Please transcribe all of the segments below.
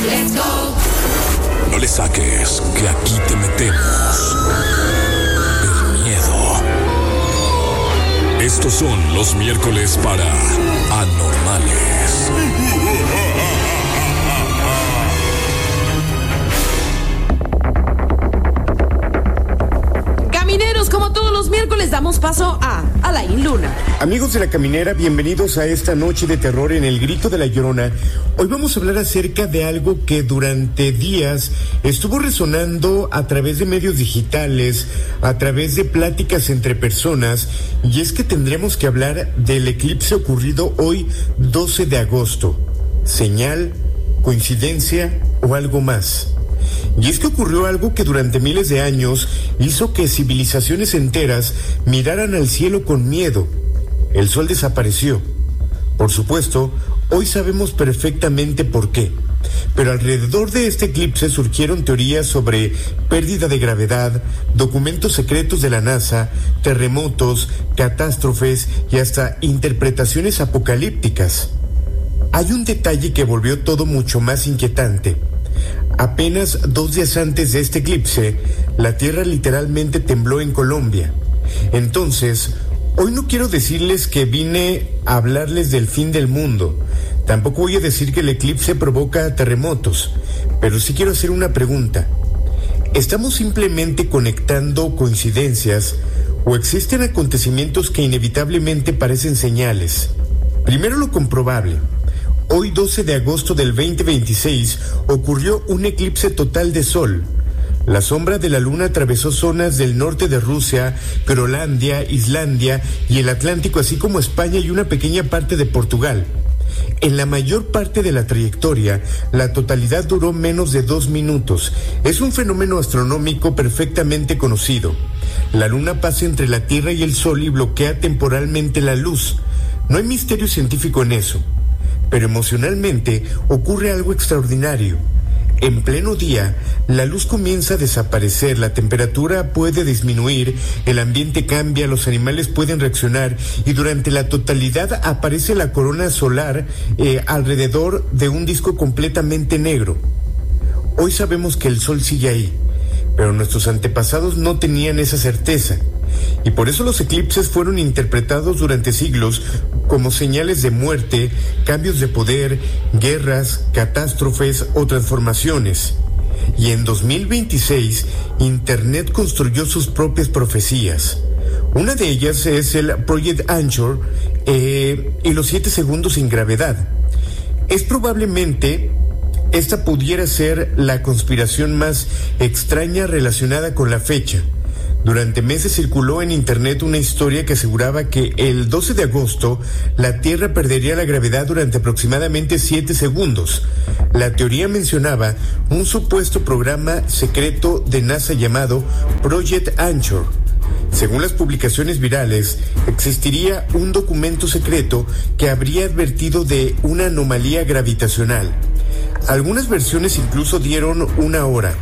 Let's go. No le saques, que aquí te metemos el miedo. Estos son los miércoles para Anormales. Camineros, como todos los miércoles, damos paso a Alain Luna. Amigos de La Caminera, bienvenidos a esta noche de terror en El Grito de la Llorona. Hoy vamos a hablar acerca de algo que durante días estuvo resonando a través de medios digitales, a través de pláticas entre personas, y es que tendremos que hablar del eclipse ocurrido hoy 12 de agosto. ¿Señal, coincidencia o algo más? Y es que ocurrió algo que durante miles de años hizo que civilizaciones enteras miraran al cielo con miedo. El sol desapareció. Por supuesto, hoy sabemos perfectamente por qué. Pero alrededor de este eclipse surgieron teorías sobre pérdida de gravedad, documentos secretos de la NASA, terremotos, catástrofes y hasta interpretaciones apocalípticas. Hay un detalle que volvió todo mucho más inquietante. Apenas 2 días antes de este eclipse, la Tierra literalmente tembló en Colombia. Entonces, hoy no quiero decirles que vine a hablarles del fin del mundo. Tampoco voy a decir que el eclipse provoca terremotos. Pero sí quiero hacer una pregunta. ¿Estamos simplemente conectando coincidencias o existen acontecimientos que inevitablemente parecen señales? Primero lo comprobable. Hoy 12 de agosto del 2026 ocurrió un eclipse total de sol. La sombra de la luna atravesó zonas del norte de Rusia, Groenlandia, Islandia y el Atlántico, así como España y una pequeña parte de Portugal. En la mayor parte de la trayectoria, la totalidad duró menos de 2 minutos. Es un fenómeno astronómico perfectamente conocido. La luna pasa entre la Tierra y el Sol y bloquea temporalmente la luz. No hay misterio científico en eso. Pero emocionalmente ocurre algo extraordinario. En pleno día, la luz comienza a desaparecer, la temperatura puede disminuir, el ambiente cambia, los animales pueden reaccionar y durante la totalidad aparece la corona solar alrededor de un disco completamente negro. Hoy sabemos que el sol sigue ahí, pero nuestros antepasados no tenían esa certeza. Y por eso los eclipses fueron interpretados durante siglos como señales de muerte, cambios de poder, guerras, catástrofes o transformaciones. Y en 2026, Internet construyó sus propias profecías. Una de ellas es el Project Anchor y los 7 segundos sin gravedad. Es probablemente esta pudiera ser la conspiración más extraña relacionada con la fecha. Durante meses circuló en Internet una historia que aseguraba que el 12 de agosto la Tierra perdería la gravedad durante aproximadamente 7 segundos. La teoría mencionaba un supuesto programa secreto de NASA llamado Project Anchor. Según las publicaciones virales, existiría un documento secreto que habría advertido de una anomalía gravitacional. Algunas versiones incluso dieron una hora,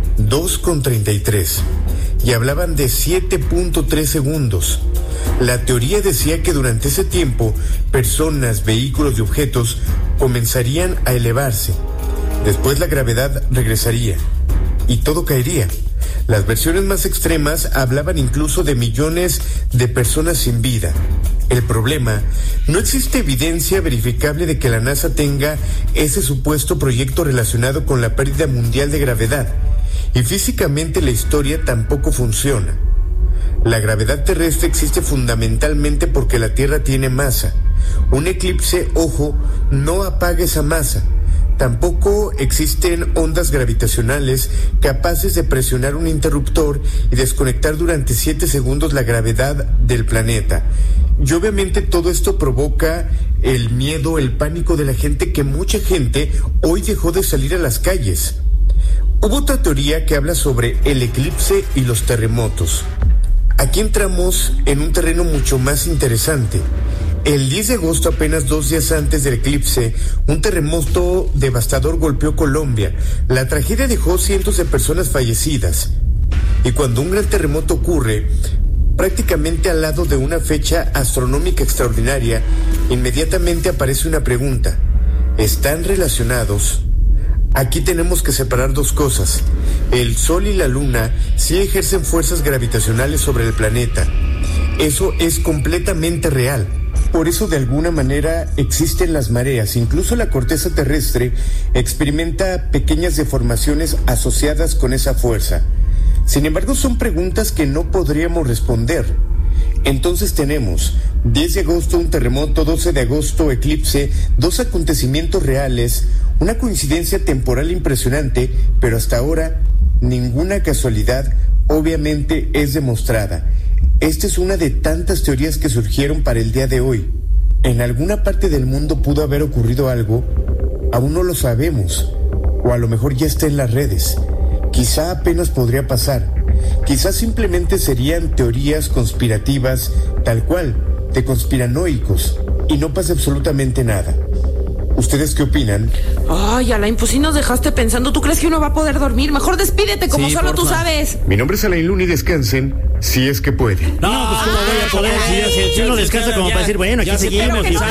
2:33. Y hablaban de 7.3 segundos. La teoría decía que durante ese tiempo, personas, vehículos y objetos comenzarían a elevarse. Después la gravedad regresaría y todo caería. Las versiones más extremas hablaban incluso de millones de personas sin vida. El problema, no existe evidencia verificable de que la NASA tenga ese supuesto proyecto relacionado con la pérdida mundial de gravedad. Y físicamente la historia tampoco funciona. La gravedad terrestre existe fundamentalmente porque la Tierra tiene masa. Un eclipse, ojo, no apaga esa masa. Tampoco existen ondas gravitacionales capaces de presionar un interruptor y desconectar durante 7 segundos la gravedad del planeta. Y obviamente todo esto provoca el miedo, el pánico de la gente, que mucha gente hoy dejó de salir a las calles. Hubo otra teoría que habla sobre el eclipse y los terremotos. Aquí entramos en un terreno mucho más interesante. El 10 de agosto, apenas 2 días antes del eclipse, un terremoto devastador golpeó Colombia. La tragedia dejó cientos de personas fallecidas. Y cuando un gran terremoto ocurre, prácticamente al lado de una fecha astronómica extraordinaria, inmediatamente aparece una pregunta. ¿Están relacionados? Aquí tenemos que separar dos cosas. El Sol y la Luna sí ejercen fuerzas gravitacionales sobre el planeta. Eso es completamente real. Por eso, de alguna manera, existen las mareas. Incluso la corteza terrestre experimenta pequeñas deformaciones asociadas con esa fuerza. Sin embargo, son preguntas que no podríamos responder. Entonces tenemos 10 de agosto un terremoto, 12 de agosto eclipse, 2 acontecimientos reales, una coincidencia temporal impresionante, pero hasta ahora ninguna casualidad obviamente es demostrada. Esta es una de tantas teorías que surgieron para el día de hoy. En alguna parte del mundo pudo haber ocurrido algo, aún no lo sabemos, o a lo mejor ya está en las redes. Quizá apenas podría pasar. Quizás simplemente serían teorías conspirativas, tal cual, de conspiranoicos, y no pasa absolutamente nada. ¿Ustedes qué opinan? Ay, Alain, pues sí nos dejaste pensando. ¿Tú crees que uno va a poder dormir? Mejor despídete como solo tú sabes. Mi nombre es Alain Luna y descansen, si es que pueden. No, pues cómo voy a poder. Si uno descansa como para decir, bueno, aquí seguimos.